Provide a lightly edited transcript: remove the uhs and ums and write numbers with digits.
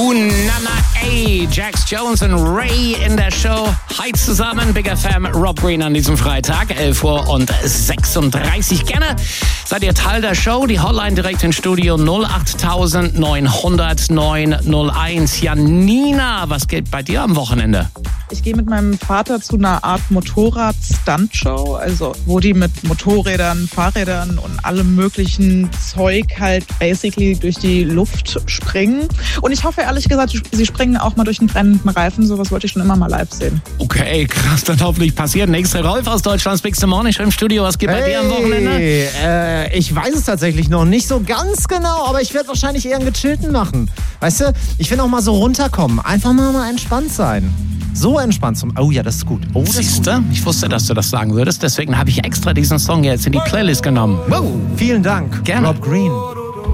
Nana A, Jax Jones und Ray in der Show. Hi zusammen, Big FM, Rob Green an diesem Freitag, 11:36 Uhr. Gerne seid ihr Teil der Show. Die Hotline direkt ins Studio 08900 901. Janina, was geht bei dir am Wochenende? Ich gehe mit meinem Vater zu einer Art Motorrad-Stunt-Show, also wo die mit Motorrädern, Fahrrädern und allem möglichen Zeug halt basically durch die Luft springen. Und ich hoffe ehrlich gesagt, sie springen auch mal durch einen brennenden Reifen. Sowas wollte ich schon immer mal live sehen. Okay, krass, dann hoffentlich passiert. Nächster Rolf aus Deutschlands Big Morning Show im Studio. Was geht bei dir am Wochenende? Ich weiß es tatsächlich noch nicht so ganz genau, aber ich werde wahrscheinlich eher einen gechillten machen. Weißt du, ich will auch mal so runterkommen. Einfach mal entspannt sein. So entspannt zum... Oh ja, das ist gut. Oh, Siehst du? Ich wusste, dass du das sagen würdest. Deswegen habe ich extra diesen Song jetzt in die Playlist genommen. Wow. Vielen Dank. Gerne. Rob Green.